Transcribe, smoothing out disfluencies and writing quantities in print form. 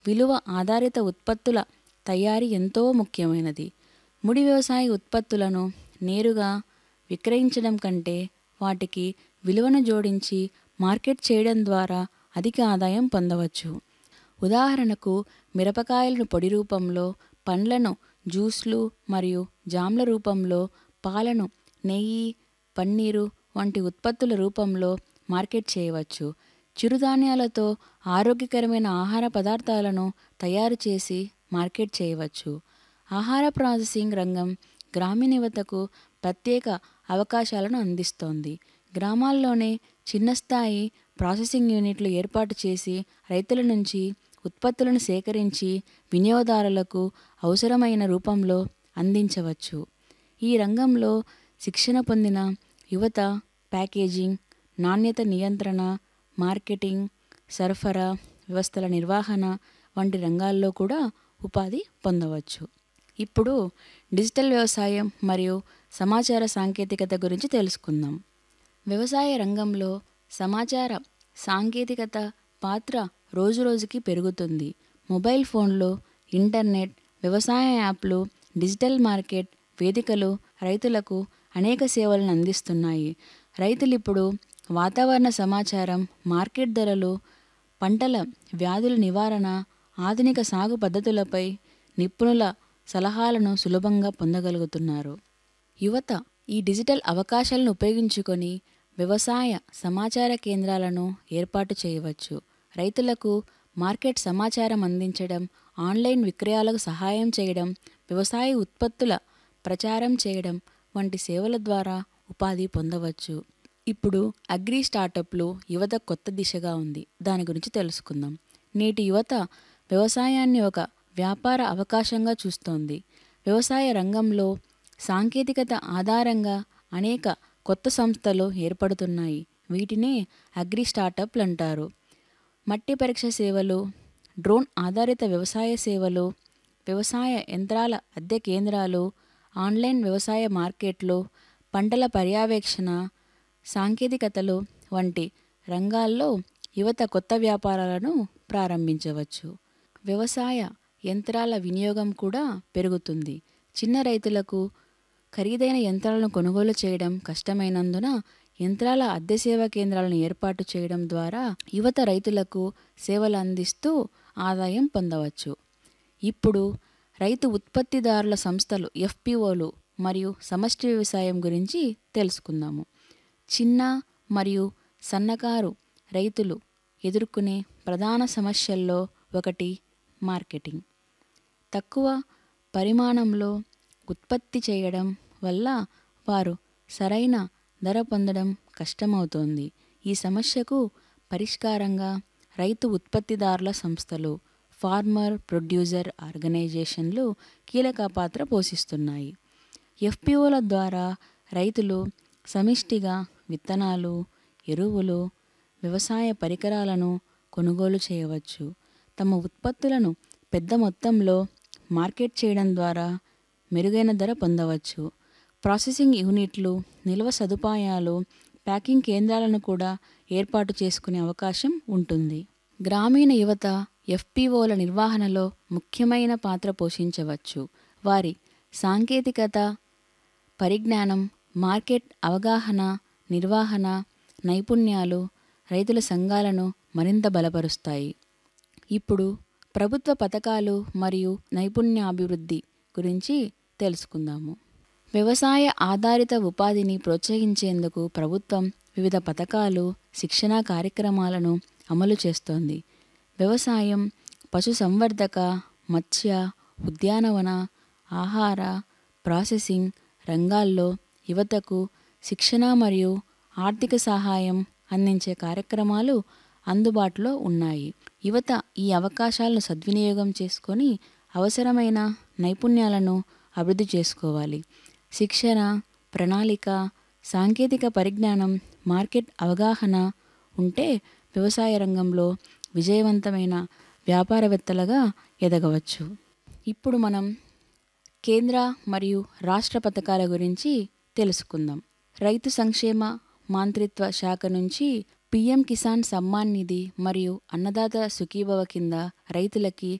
విలువ ఆధారిత ఉత్పత్తుల తయారీ ఎంతో ముఖ్యమైనది. ముడి వ్యవసాయ ఉత్పత్తులను నేరుగా విక్రయించడం కంటే వాటికి విలువను జోడించి మార్కెట్ చేయడం ద్వారా అధిక ఆదాయం పొందవచ్చు. ఉదాహరణకు మిరపకాయలను పొడి రూపంలో, పండ్లను జ్యూస్లు మరియు జామ్ల రూపంలో, పాలను నెయ్యి, పన్నీరు వంటి ఉత్పత్తుల రూపంలో మార్కెట్ చేయవచ్చు. చిరుధాన్యాలతో ఆరోగ్యకరమైన ఆహార పదార్థాలను తయారు చేసి మార్కెట్ చేయవచ్చు. ఆహార ప్రాసెసింగ్ రంగం గ్రామీణ యువతకు ప్రత్యేక అవకాశాలను అందిస్తోంది. గ్రామాల్లోనే చిన్న స్థాయి ప్రాసెసింగ్ యూనిట్లు ఏర్పాటు చేసి రైతుల నుంచి ఉత్పత్తులను సేకరించి వినియోగదారులకు అవసరమైన రూపంలో అందించవచ్చు. ఈ రంగంలో శిక్షణ పొందిన యువత ప్యాకేజింగ్, నాణ్యత నియంత్రణ, మార్కెటింగ్, సరఫరా వ్యవస్థల నిర్వహణ వంటి రంగాల్లో కూడా ఉపాధి పొందవచ్చు. ఇప్పుడు డిజిటల్ వ్యవసాయం మరియు సమాచార సాంకేతికత గురించి తెలుసుకుందాం. వ్యవసాయ రంగంలో సమాచార సాంకేతికత పాత్ర రోజురోజుకి పెరుగుతుంది. మొబైల్ ఫోన్లు, ఇంటర్నెట్, వ్యవసాయ యాప్లు, డిజిటల్ మార్కెట్ వేదికలు రైతులకు అనేక సేవలను అందిస్తున్నాయి. రైతులు ఇప్పుడు వాతావరణ సమాచారం, మార్కెట్ ధరలు, పంటల వ్యాధుల నివారణ, ఆధునిక సాగు పద్ధతులపై నిపుణుల సలహాలను సులభంగా పొందగలుగుతున్నారు. యువత ఈ డిజిటల్ అవకాశాలను ఉపయోగించుకొని వ్యవసాయ సమాచార కేంద్రాలను ఏర్పాటు చేయవచ్చు. రైతులకు మార్కెట్ సమాచారం అందించడం, ఆన్లైన్ విక్రయాలకు సహాయం చేయడం, వ్యవసాయ ఉత్పత్తుల ప్రచారం చేయడం వంటి సేవల ద్వారా ఉపాధి పొందవచ్చు. ఇప్పుడు అగ్రి స్టార్టప్లు యువత కొత్త దిశగా ఉంది. దాని గురించి తెలుసుకుందాం. నేటి యువత వ్యవసాయాన్ని ఒక వ్యాపార అవకాశంగా చూస్తోంది. వ్యవసాయ రంగంలో సాంకేతికత ఆధారంగా అనేక కొత్త సంస్థలు ఏర్పడుతున్నాయి. వీటినే అగ్రి స్టార్టప్లు అంటారు. మట్టి పరీక్ష సేవలు, డ్రోన్ ఆధారిత వ్యవసాయ సేవలు, వ్యవసాయ యంత్రాల అద్దె కేంద్రాలు, ఆన్లైన్ వ్యవసాయ మార్కెట్లు, పంటల పర్యవేక్షణ సాంకేతికతలు వంటి రంగాల్లో యువత కొత్త వ్యాపారాలను ప్రారంభించవచ్చు. వ్యవసాయ యంత్రాల వినియోగం కూడా పెరుగుతుంది. చిన్న రైతులకు ఖరీదైన యంత్రాలను కొనుగోలు చేయడం కష్టమైనందున యంత్రాల అద్దె సేవా కేంద్రాలను ఏర్పాటు చేయడం ద్వారా యువత రైతులకు సేవలు అందిస్తూ ఆదాయం పొందవచ్చు. ఇప్పుడు రైతు ఉత్పత్తిదారుల సంస్థలు ఎఫ్పిఓలు మరియు సమష్టి వ్యవసాయం గురించి తెలుసుకుందాము. చిన్న మరియు సన్నకారు రైతులు ఎదుర్కొనే ప్రధాన సమస్యల్లో ఒకటి మార్కెటింగ్. తక్కువ పరిమాణంలో ఉత్పత్తి చేయడం వల్ల వారు సరైన ధర పొందడం కష్టమవుతోంది. ఈ సమస్యకు పరిష్కారంగా రైతు ఉత్పత్తిదారుల సంస్థలు, ఫార్మర్ ప్రొడ్యూసర్ ఆర్గనైజేషన్లు కీలక పాత్ర పోషిస్తున్నాయి. ఎఫ్పిఓల ద్వారా రైతులు సమిష్టిగా విత్తనాలు, ఎరువులు, వ్యవసాయ పరికరాలను కొనుగోలు చేయవచ్చు. తమ ఉత్పత్తులను పెద్ద మొత్తంలో మార్కెట్ చేయడం ద్వారా మెరుగైన ధర పొందవచ్చు. ప్రాసెసింగ్ యూనిట్లు, నిల్వ సదుపాయాలు, ప్యాకింగ్ కేంద్రాలను కూడా ఏర్పాటు చేసుకునే అవకాశం ఉంటుంది. గ్రామీణ యువత ఎఫ్పిఓల నిర్వహణలో ముఖ్యమైన పాత్ర పోషించవచ్చు. వారి సాంకేతికత పరిజ్ఞానం, మార్కెట్ అవగాహన, నిర్వహణ నైపుణ్యాలు రైతుల సంఘాలను మరింత బలపరుస్తాయి. ఇప్పుడు ప్రభుత్వ పథకాలు మరియు నైపుణ్యాభివృద్ధి గురించి తెలుసుకుందాము. వ్యవసాయ ఆధారిత ఉపాధిని ప్రోత్సహించేందుకు ప్రభుత్వం వివిధ పథకాలు, శిక్షణా కార్యక్రమాలను అమలు చేస్తోంది. వ్యవసాయం, పశుసంవర్ధక, మత్స్య, ఉద్యానవన, ఆహార, ప్రాసెసింగ్ రంగాల్లో యువతకు శిక్షణ మరియు ఆర్థిక సహాయం అందించే కార్యక్రమాలు అందుబాటులో ఉన్నాయి. యువత ఈ అవకాశాలను సద్వినియోగం చేసుకొని అవసరమైన నైపుణ్యాలను అభివృద్ధి చేసుకోవాలి. శిక్షణ, ప్రణాళిక, సాంకేతిక పరిజ్ఞానం, మార్కెట్ అవగాహన ఉంటే వ్యవసాయ రంగంలో విజయవంతమైన వ్యాపారవేత్తలుగా ఎదగవచ్చు. ఇప్పుడు మనం కేంద్ర మరియు రాష్ట్ర పథకాల గురించి తెలుసుకుందాం. రైతు సంక్షేమ మంత్రిత్వ శాఖ నుంచి పీఎం కిసాన్ సమ్మాన్ నిధి మరియు అన్నదాత సుఖీభవ కింద రైతులకి